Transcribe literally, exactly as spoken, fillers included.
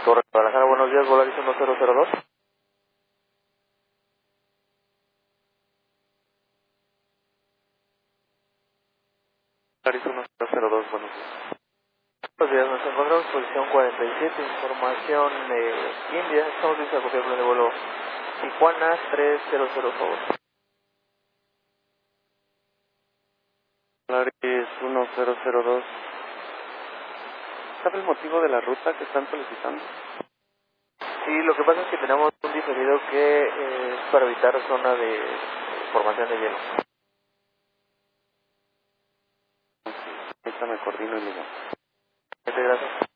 Torre Guadalajara, buenos días, Volaris uno cero cero dos. Volaris uno cero cero dos, buenos días. Buenos días, nos encontramos en posición cuarenta y siete, información eh, India, estamos listos a copiar plan de vuelo Tijuana tres cero cero, por favor. Volaris uno cero cero dos. ¿Sabe el motivo de la ruta que están solicitando? Sí, lo que pasa es que tenemos un diferido que eh, es para evitar zona de formación de hielo. Ahorita me coordino y le llamo. Muchas gracias.